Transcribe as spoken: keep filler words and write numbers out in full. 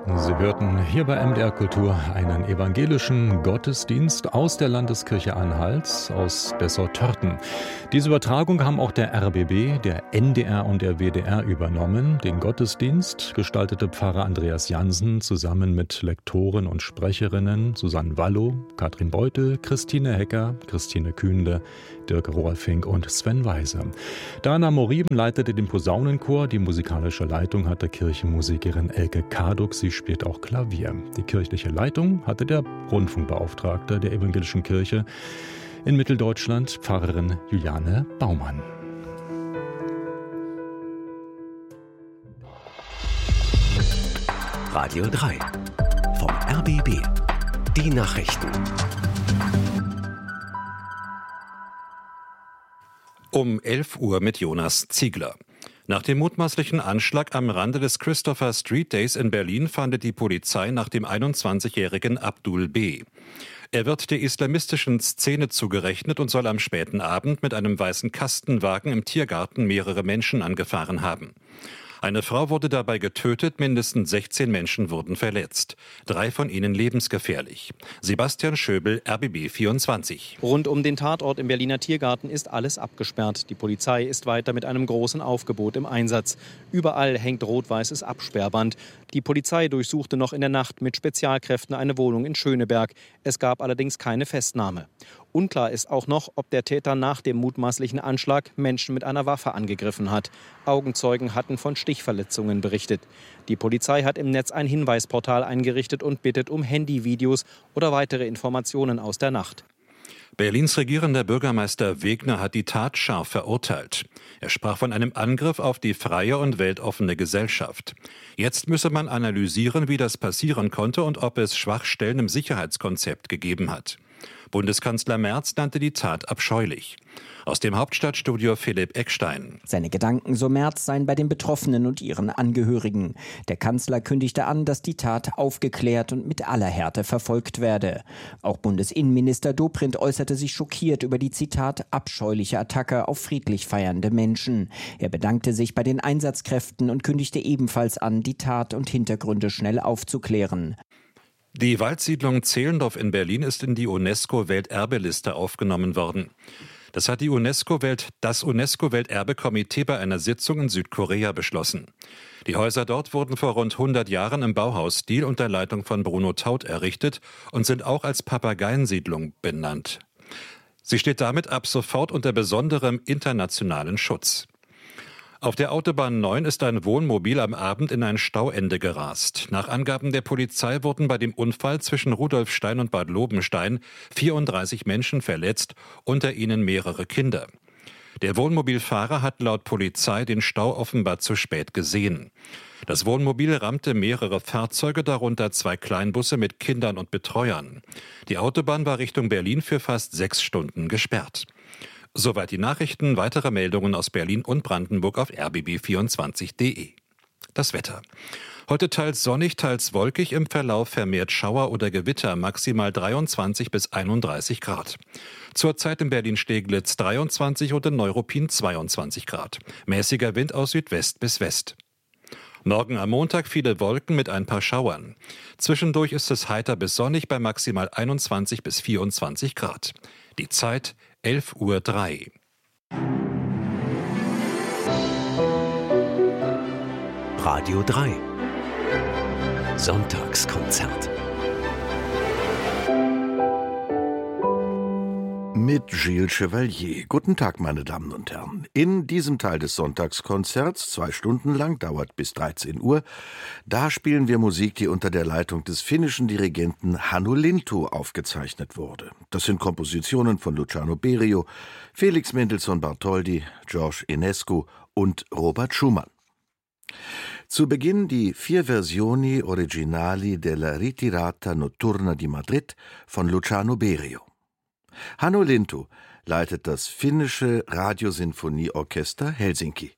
Sie hörten hier bei M D R Kultur einen evangelischen Gottesdienst aus der Landeskirche Anhalt aus Dessau-Törten. Diese Übertragung haben auch der R B B, der N D R und der W D R übernommen. Den Gottesdienst gestaltete Pfarrer Andreas Jansen zusammen mit Lektoren und Sprecherinnen Susanne Wallow, Katrin Beutel, Christine Hecker, Christine Kühnle, Dirk Rohrfink und Sven Weiser. Dana Moriben leitete den Posaunenchor, die musikalische Leitung hatte Kirchenmusikerin Elke Karduk, sie spielt auch Klavier. Die kirchliche Leitung hatte der Rundfunkbeauftragte der Evangelischen Kirche in Mitteldeutschland, Pfarrerin Juliane Baumann. Radio drei vom R B B. Die Nachrichten. Um elf Uhr mit Jonas Ziegler. Nach dem mutmaßlichen Anschlag am Rande des Christopher Street Days in Berlin fahndet die Polizei nach dem einundzwanzigjährigen Abdul B. Er wird der islamistischen Szene zugerechnet und soll am späten Abend mit einem weißen Kastenwagen im Tiergarten mehrere Menschen angefahren haben. Eine Frau wurde dabei getötet, mindestens sechzehn Menschen wurden verletzt. Drei von ihnen lebensgefährlich. Sebastian Schöbel, R B B vierundzwanzig. Rund um den Tatort im Berliner Tiergarten ist alles abgesperrt. Die Polizei ist weiter mit einem großen Aufgebot im Einsatz. Überall hängt rot-weißes Absperrband. Die Polizei durchsuchte noch in der Nacht mit Spezialkräften eine Wohnung in Schöneberg. Es gab allerdings keine Festnahme. Unklar ist auch noch, ob der Täter nach dem mutmaßlichen Anschlag Menschen mit einer Waffe angegriffen hat. Augenzeugen hatten von Stichverletzungen berichtet. Die Polizei hat im Netz ein Hinweisportal eingerichtet und bittet um Handyvideos oder weitere Informationen aus der Nacht. Berlins regierender Bürgermeister Wegner hat die Tat scharf verurteilt. Er sprach von einem Angriff auf die freie und weltoffene Gesellschaft. Jetzt müsse man analysieren, wie das passieren konnte und ob es Schwachstellen im Sicherheitskonzept gegeben hat. Bundeskanzler Merz nannte die Tat abscheulich. Aus dem Hauptstadtstudio Philipp Eckstein. Seine Gedanken, so Merz, seien bei den Betroffenen und ihren Angehörigen. Der Kanzler kündigte an, dass die Tat aufgeklärt und mit aller Härte verfolgt werde. Auch Bundesinnenminister Dobrindt äußerte sich schockiert über die, Zitat, abscheuliche Attacke auf friedlich feiernde Menschen. Er bedankte sich bei den Einsatzkräften und kündigte ebenfalls an, die Tat und Hintergründe schnell aufzuklären. Die Waldsiedlung Zehlendorf in Berlin ist in die UNESCO-Welterbeliste aufgenommen worden. Das hat die UNESCO-Welt, das UNESCO-Welterbekomitee bei einer Sitzung in Südkorea beschlossen. Die Häuser dort wurden vor rund hundert Jahren im Bauhausstil unter Leitung von Bruno Taut errichtet und sind auch als Papageiensiedlung benannt. Sie steht damit ab sofort unter besonderem internationalen Schutz. Auf der Autobahn neun ist ein Wohnmobil am Abend in ein Stauende gerast. Nach Angaben der Polizei wurden bei dem Unfall zwischen Rudolfstein und Bad Lobenstein vierunddreißig Menschen verletzt, unter ihnen mehrere Kinder. Der Wohnmobilfahrer hat laut Polizei den Stau offenbar zu spät gesehen. Das Wohnmobil rammte mehrere Fahrzeuge, darunter zwei Kleinbusse mit Kindern und Betreuern. Die Autobahn war Richtung Berlin für fast sechs Stunden gesperrt. Soweit die Nachrichten, weitere Meldungen aus Berlin und Brandenburg auf r b b vierundzwanzig punkt d e. Das Wetter. Heute teils sonnig, teils wolkig, im Verlauf vermehrt Schauer oder Gewitter, maximal dreiundzwanzig bis einunddreißig Grad. Zurzeit in Berlin-Steglitz dreiundzwanzig und in Neuruppin zweiundzwanzig Grad. Mäßiger Wind aus Südwest bis West. Morgen am Montag viele Wolken mit ein paar Schauern. Zwischendurch ist es heiter bis sonnig bei maximal einundzwanzig bis vierundzwanzig Grad. Die Zeit elf Uhr drei. Radio drei. Sonntagskonzert. Mit Gilles Chevalier. Guten Tag, meine Damen und Herren. In diesem Teil des Sonntagskonzerts, zwei Stunden lang, dauert bis dreizehn Uhr, da spielen wir Musik, die unter der Leitung des finnischen Dirigenten Hannu Lintu aufgezeichnet wurde. Das sind Kompositionen von Luciano Berio, Felix Mendelssohn Bartholdy, George Enescu und Robert Schumann. Zu Beginn die vier Versioni originali della Ritirata Notturna di Madrid von Luciano Berio. Hannu Lintu leitet das finnische Radiosinfonieorchester Helsinki.